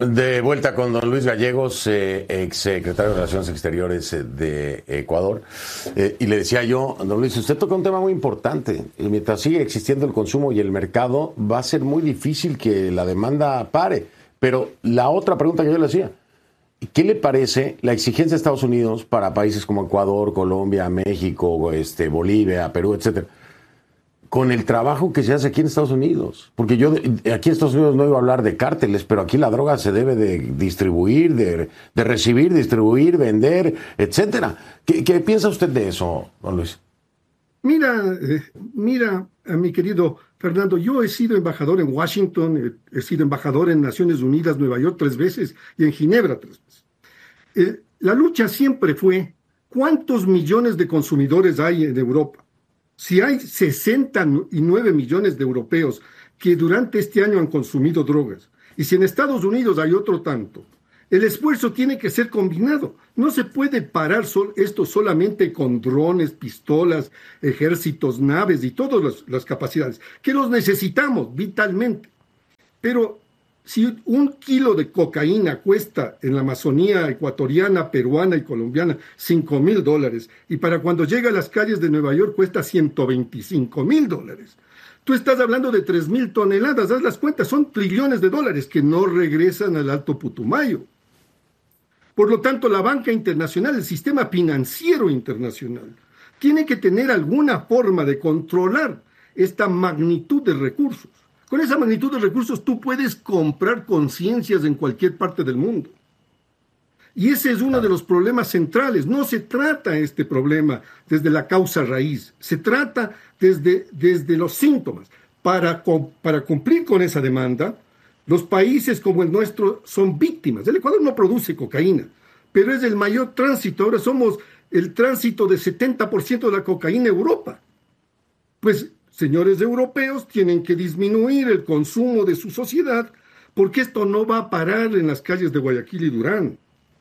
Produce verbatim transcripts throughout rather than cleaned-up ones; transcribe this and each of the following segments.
De vuelta con don Luis Gallegos, eh, ex secretario de Relaciones Exteriores eh, de Ecuador. Eh, y le decía yo, don Luis, usted toca un tema muy importante. Y mientras sigue existiendo el consumo y el mercado, va a ser muy difícil que la demanda pare. Pero la otra pregunta que yo le hacía, ¿qué le parece la exigencia de Estados Unidos para países como Ecuador, Colombia, México, este, Bolivia, Perú, etcétera? Con el trabajo que se hace aquí en Estados Unidos. Porque yo aquí en Estados Unidos no iba a hablar de cárteles, pero aquí la droga se debe de distribuir, de, de recibir, distribuir, vender, etcétera. ¿Qué, qué piensa usted de eso, don Luis? Mira, eh, mira, mi querido Fernando, yo he sido embajador en Washington, he, he sido embajador en Naciones Unidas, Nueva York tres veces y en Ginebra tres veces. Eh, la lucha siempre fue, ¿cuántos millones de consumidores hay en Europa? Si hay sesenta y nueve millones de europeos que durante este año han consumido drogas, y si en Estados Unidos hay otro tanto, el esfuerzo tiene que ser combinado. No se puede parar sol, esto solamente con drones, pistolas, ejércitos, naves y todas las, las capacidades, que los necesitamos vitalmente. Pero si un kilo de cocaína cuesta en la Amazonía ecuatoriana, peruana y colombiana cinco mil dólares, y para cuando llega a las calles de Nueva York cuesta ciento veinticinco mil dólares, tú estás hablando de tres mil toneladas, haz las cuentas, son trillones de dólares que no regresan al Alto Putumayo. Por lo tanto, la banca internacional, el sistema financiero internacional, tiene que tener alguna forma de controlar esta magnitud de recursos. Con esa magnitud de recursos tú puedes comprar conciencias en cualquier parte del mundo. Y ese es uno de los problemas centrales. No se trata este problema desde la causa raíz, se trata desde, desde los síntomas. Para, para cumplir con esa demanda, los países como el nuestro son víctimas. El Ecuador no produce cocaína, pero es el mayor tránsito. Ahora somos el tránsito de setenta por ciento de la cocaína en Europa. Pues, señores europeos, tienen que disminuir el consumo de su sociedad porque esto no va a parar en las calles de Guayaquil y Durán.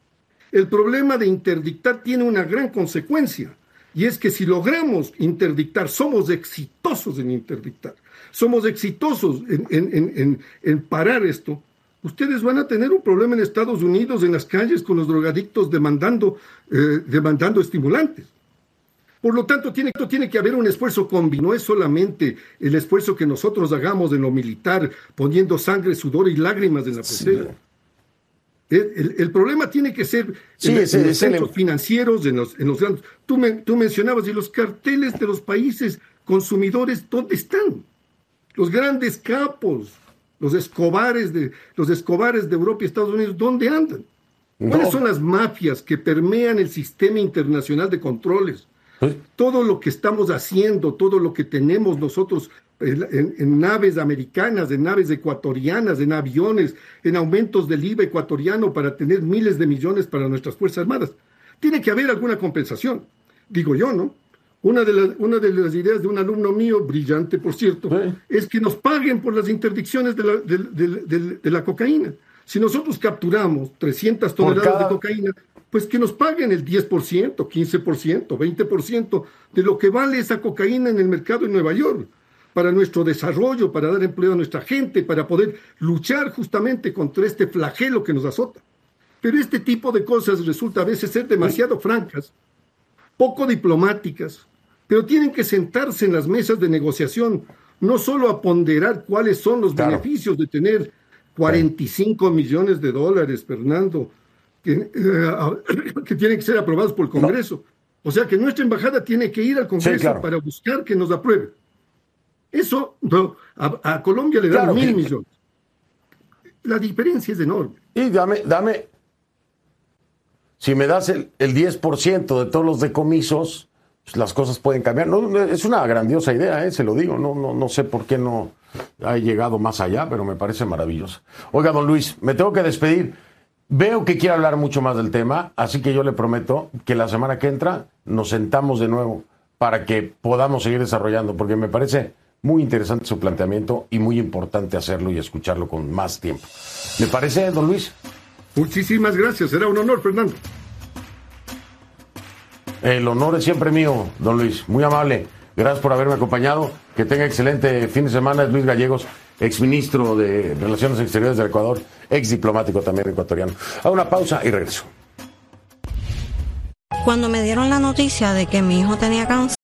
El problema de interdictar tiene una gran consecuencia, y es que si logramos interdictar, somos exitosos en interdictar, somos exitosos en, en, en, en, en parar esto, ustedes van a tener un problema en Estados Unidos, en las calles, con los drogadictos demandando, eh, demandando estimulantes. Por lo tanto, tiene, tiene que haber un esfuerzo combinado. No es solamente el esfuerzo que nosotros hagamos en lo militar, poniendo sangre, sudor y lágrimas en la pecera. Sí. El, el, el problema tiene que ser sí, en, ese, en los centros el... financieros, en los, en los grandes. Tú, me, tú mencionabas, y los carteles de los países consumidores, ¿dónde están? Los grandes capos, los escobares de, los escobares de Europa y Estados Unidos, ¿dónde andan? No. ¿Cuáles son las mafias que permean el sistema internacional de controles? Todo lo que estamos haciendo, todo lo que tenemos nosotros en, en, en naves americanas, en naves ecuatorianas, en aviones, en aumentos del I V A ecuatoriano para tener miles de millones para nuestras Fuerzas Armadas. Tiene que haber alguna compensación, digo yo, ¿no? Una de, la, una de las ideas de un alumno mío, brillante por cierto, sí, es que nos paguen por las interdicciones de la, de, de, de, de la cocaína. Si nosotros capturamos trescientas toneladas cada... de cocaína, pues que nos paguen el diez por ciento, quince por ciento, veinte por ciento de lo que vale esa cocaína en el mercado en Nueva York, para nuestro desarrollo, para dar empleo a nuestra gente, para poder luchar justamente contra este flagelo que nos azota. Pero este tipo de cosas resulta a veces ser demasiado francas, poco diplomáticas, pero tienen que sentarse en las mesas de negociación, no solo a ponderar cuáles son los claro. beneficios de tener cuarenta y cinco millones de dólares, Fernando, que, eh, que tienen que ser aprobados por el Congreso. No. O sea que nuestra embajada tiene que ir al Congreso sí, claro. para buscar que nos apruebe. Eso no, a, a Colombia le dan claro, mil que... millones. La diferencia es enorme. Y dame, dame, si me das el, el diez por ciento de todos los decomisos, pues las cosas pueden cambiar. No, es una grandiosa idea, ¿eh? Se lo digo. No, no, no sé por qué no ha llegado más allá, pero me parece maravilloso. Oiga, don Luis, me tengo que despedir. Veo que quiere hablar mucho más del tema, así que yo le prometo que la semana que entra nos sentamos de nuevo para que podamos seguir desarrollando, porque me parece muy interesante su planteamiento y muy importante hacerlo y escucharlo con más tiempo. ¿Le parece, don Luis? Muchísimas gracias, será un honor, Fernando. El honor es siempre mío, don Luis, muy amable. Gracias por haberme acompañado. Que tenga excelente fin de semana. Es Luis Gallegos, exministro de Relaciones Exteriores del Ecuador, ex diplomático también ecuatoriano. A una pausa y regreso. Cuando me dieron la noticia de que mi hijo tenía cáncer,